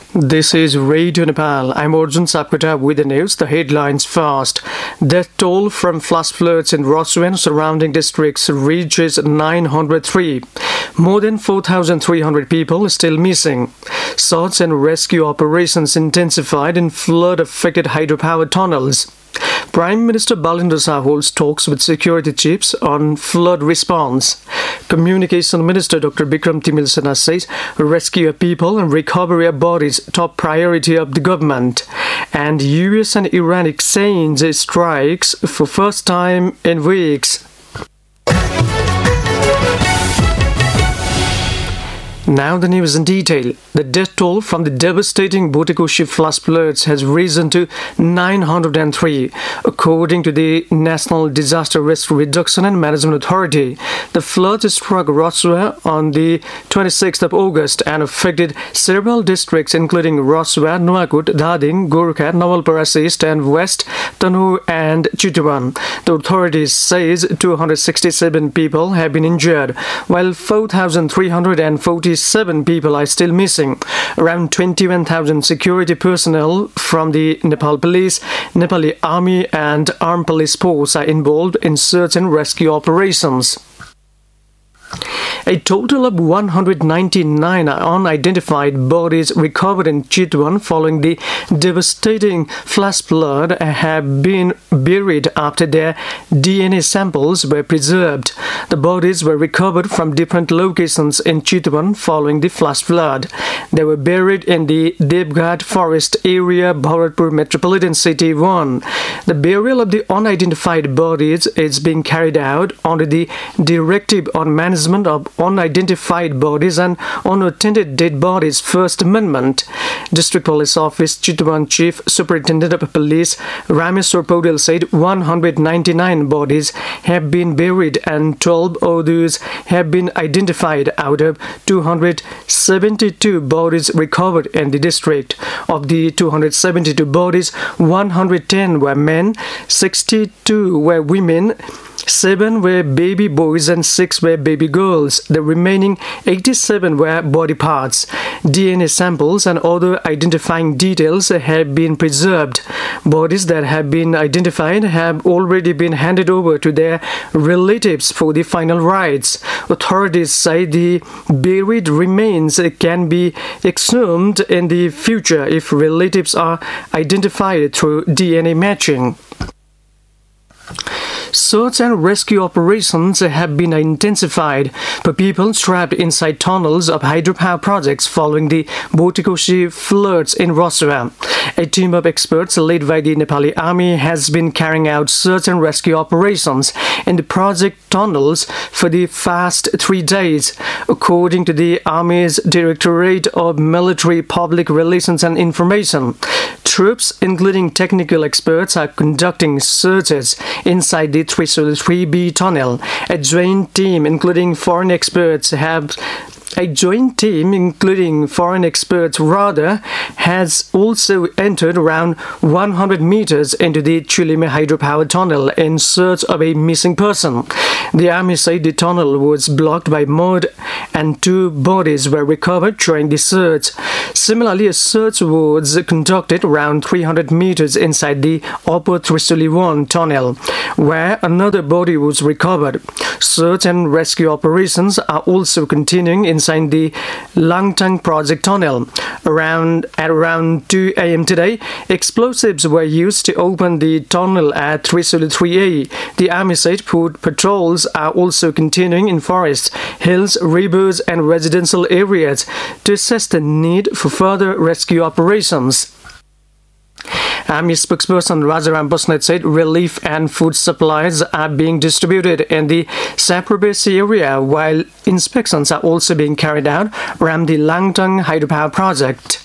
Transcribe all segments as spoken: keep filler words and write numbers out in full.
This is Radio Nepal. I'm Arjun Sapkota with the news. The headlines first. Death toll from flash floods in Rossua and surrounding districts reaches nine hundred three. More than four thousand three hundred people still missing. Search and rescue operations intensified in flood-affected hydropower tunnels. Prime Minister Balendra Shah holds talks with security chiefs on flood response. Communication Minister Doctor Bikram Timilsana says rescue of people and recovery of bodies top priority of the government. And U S and Iran exchange strikes for first time in weeks. Now the news in detail. The death toll from the devastating Botikoshi flash floods has risen to nine hundred three, according to the National Disaster Risk Reduction and Management Authority. The floods struck Rossua on the twenty-sixth of August and affected several districts including Rossua, Nuakut, Dhading, Gorkha, Nawalpara East and West, Tanu and Chitwan. The authorities says two hundred sixty-seven people have been injured, while four thousand three hundred forty-seven people are still missing. Around twenty-one thousand security personnel from the Nepal Police, Nepali Army and Armed Police Force are involved in search and rescue operations. A total of one hundred ninety-nine unidentified bodies recovered in Chitwan following the devastating flash flood have been buried after their D N A samples were preserved. The bodies were recovered from different locations in Chitwan following the flash flood. They were buried in the Devghat Forest area, Bharatpur Metropolitan City one. The burial of the unidentified bodies is being carried out under the Directive on Management of Unidentified Bodies and Unattended Dead Bodies First Amendment. District Police Office Chitwan Chief Superintendent of Police Rameswar Podel said one hundred ninety-nine bodies have been buried and twelve others have been identified out of two hundred seventy-two bodies recovered in the district. Of the two hundred seventy-two bodies, one hundred ten were men, sixty-two were women, seven were baby boys and six were baby girls. The remaining eighty-seven were body parts. D N A samples and other identifying details have been preserved. Bodies that have been identified have already been handed over to their relatives for the final rites. Authorities say the buried remains can be exhumed in the future if relatives are identified through D N A matching. Search and rescue operations have been intensified for people trapped inside tunnels of hydropower projects following the Botikoshi floods in Rossua. A team of experts led by the Nepali Army has been carrying out search and rescue operations in the project tunnels for the past three days, according to the Army's Directorate of Military Public Relations and Information. Troops, including technical experts, are conducting searches inside the Trisula three B tunnel. A joint team, including foreign experts, have A joint team, including foreign experts, rather, has also entered around one hundred meters into the Chulime hydropower tunnel in search of a missing person. The army said the tunnel was blocked by mud and two bodies were recovered during the search. Similarly, a search was conducted around three hundred meters inside the Upper Trisuli one tunnel, where another body was recovered. Search and rescue operations are also continuing inside the Langtang project tunnel. Around at around two a m today, explosives were used to open the tunnel at Trisuli three A. The army said foot patrols are also continuing in forests, hills, rivers, and residential areas to assess the need for further rescue operations. Army spokesperson Rajaram Basnet said relief and food supplies are being distributed in the Saprabesi area, while inspections are also being carried out around the Langtang hydropower project.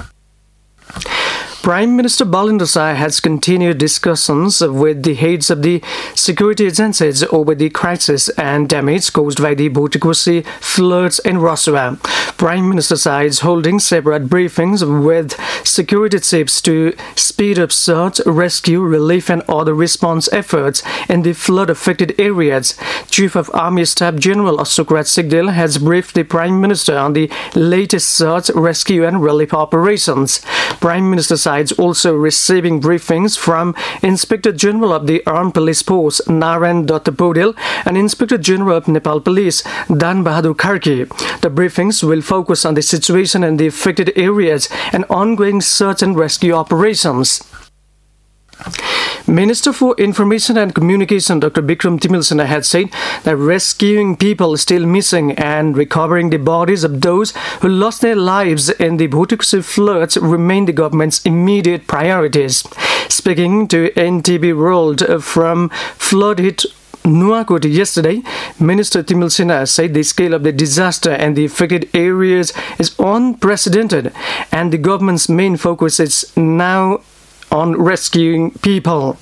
Prime Minister Balendra Shah has continued discussions with the heads of the security agencies over the crisis and damage caused by the Botikoshi floods in Rossua. Prime Minister sides holding separate briefings with security chiefs to speed up search, rescue, relief and other response efforts in the flood-affected areas. Chief of Army Staff General Ashok Raj Sikdel has briefed the Prime Minister on the latest search, rescue and relief operations. Prime Minister sides also receiving briefings from Inspector General of the Armed Police Force Narayan Datta Podil and Inspector General of Nepal Police Dan Bahadur Karki. The briefings will focus on the situation in the affected areas and ongoing search and rescue operations. Minister for Information and Communication Doctor Bikram Timilsana had said that rescuing people still missing and recovering the bodies of those who lost their lives in the Bhutikosy floods remain the government's immediate priorities. Speaking to N T V World from flood-hit Nuwakot yesterday, Minister Timilsana said the scale of the disaster and the affected areas is unprecedented and the government's main focus is now on rescuing people.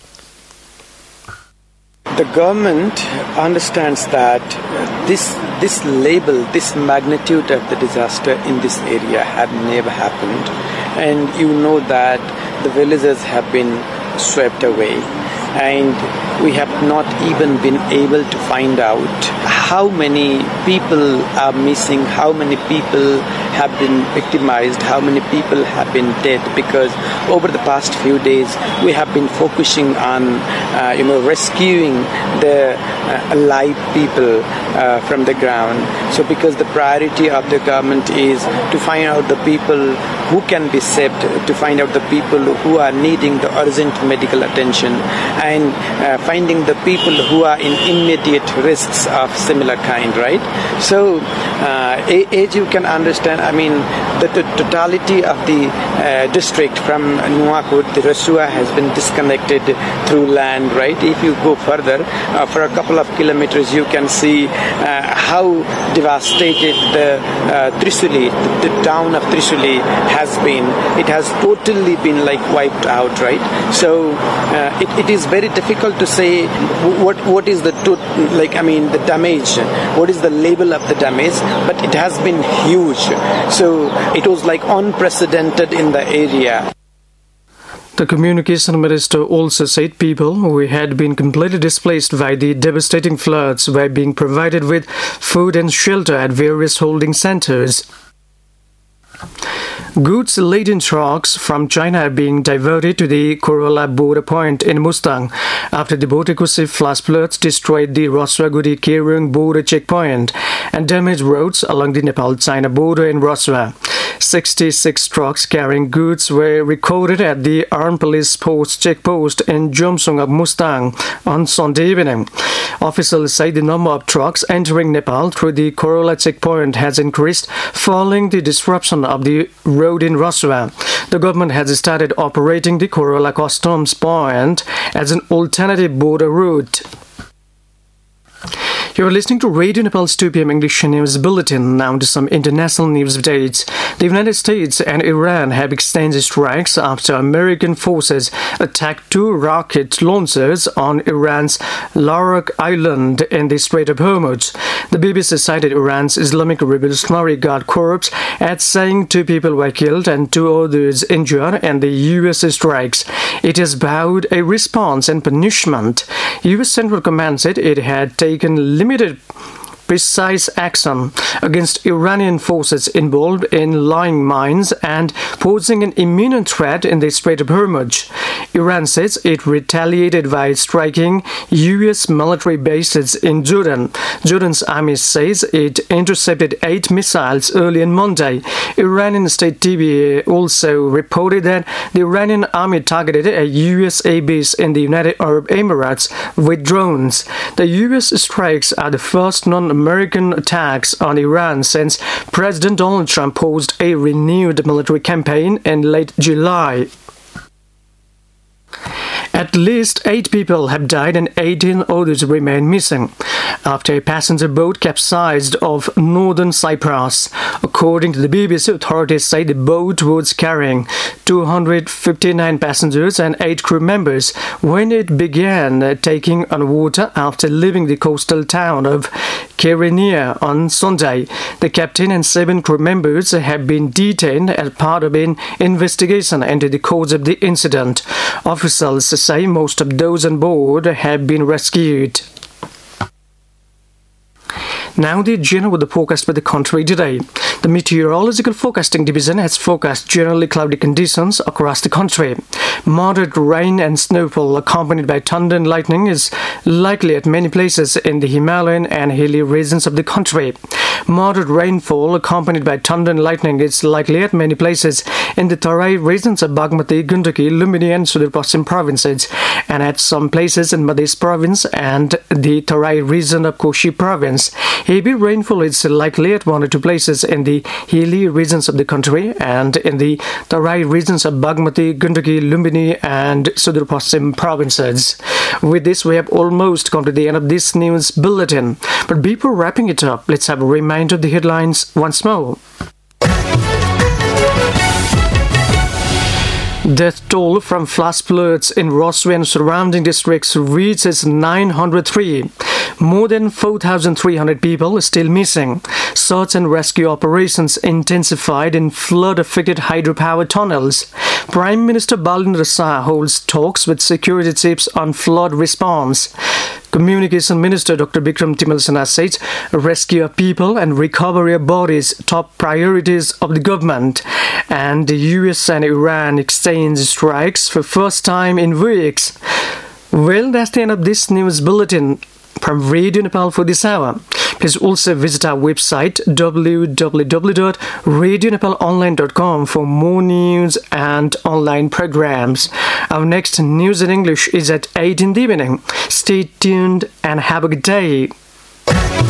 The government understands that this this label, this magnitude of the disaster in this area have never happened, and you know that the villages have been swept away, and we have not even been able to find out how many people are missing, how many people have been victimized, how many people have been dead, because over the past few days we have been focusing on uh, you know rescuing the uh, alive people uh, from the ground. So because the priority of the government is to find out the people who can be saved, to find out the people who are needing the urgent medical attention, and uh, finding the people who are in immediate risks of similar kind, right? So uh, as you can understand, I mean, the, the totality of the uh, district from Nuwakot, the Rasua has been disconnected through land, right? If you go further, uh, for a couple of kilometers, you can see uh, how devastated the uh, Trisuli, the, the town of Trisuli has been. It has totally been like wiped out, right? So uh, it, it is very difficult to say what what is the to, like I mean the damage, what is the level of the damage, but it has been huge. So it was like unprecedented in the area. The Communication Minister also said people who had been completely displaced by the devastating floods were being provided with food and shelter at various holding centers. Goods-laden trucks from China are being diverted to the Corolla border point in Mustang after the Bhutikosy flash floods destroyed the Roswagudi Kerung border checkpoint and damaged roads along the Nepal-China border in Roswa. sixty-six trucks carrying goods were recorded at the Armed Police Post checkpost in Jomsung of Mustang on Sunday evening. Officials say the number of trucks entering Nepal through the Corolla checkpoint has increased following the disruption of the road in Roswa. The government has started operating the Corolla customs point as an alternative border route. You're listening to Radio Nepal's two p m English News Bulletin. Now to some international news updates. The United States and Iran have extended strikes after American forces attacked two rocket launchers on Iran's Larak Island in the Strait of Hormuz. The B B C cited Iran's Islamic Revolutionary Guard Corps as saying two people were killed and two others injured in the U S strikes. It has vowed a response and punishment. U S Central Command said it had taken limited precise action against Iranian forces involved in laying mines and posing an imminent threat in the Strait of Hormuz. Iran says it retaliated by striking U S military bases in Jordan. Jordan's army says it intercepted eight missiles early on Monday. Iranian state T V also reported that the Iranian army targeted a U S A base in the United Arab Emirates with drones. The U S strikes are the first non-American attacks on Iran since President Donald Trump paused a renewed military campaign in late July. At least eight people have died and eighteen others remain missing after a passenger boat capsized off northern Cyprus. According to the B B C, authorities say the boat was carrying two hundred fifty-nine passengers and eight crew members when it began taking on water after leaving the coastal town of Kyrenia on Sunday. The captain and seven crew members have been detained as part of an investigation into the cause of the incident. Officials say most of those on board have been rescued. Now the general weather forecast for the country today. The Meteorological Forecasting Division has forecast generally cloudy conditions across the country. Moderate rain and snowfall accompanied by thunder and lightning is likely at many places in the Himalayan and hilly regions of the country. Moderate rainfall accompanied by thunder and lightning is likely at many places in the Tarai regions of Bagmati, Gandaki, Lumbini and Sudur Paschim provinces, and at some places in Madhya province and the Tarai region of Koshi province. Heavy rainfall is likely at one or two places in the hilly regions of the country and in the Tarai regions of Bagmati, Gandaki, Lumbini and Sudur Paschim provinces. With this, we have almost come to the end of this news bulletin. But before wrapping it up, let's have a reminder of the headlines once more. Death toll from flash floods in Roswell and surrounding districts reaches nine hundred three. More than four thousand three hundred people are still missing. Search and rescue operations intensified in flood-affected hydropower tunnels. Prime Minister Balendra Shah holds talks with security chiefs on flood response. Communication Minister Doctor Bikram Timalsana says rescue of people and recovery of bodies top priorities of the government. And the U S and Iran exchange strikes for first time in weeks. Well, that's the end of this news bulletin from Radio Nepal for this hour. Please also visit our website w w w dot radio nepal online dot com for more news and online programs. Our next news in English is at eight in the evening. Stay tuned and have a good day.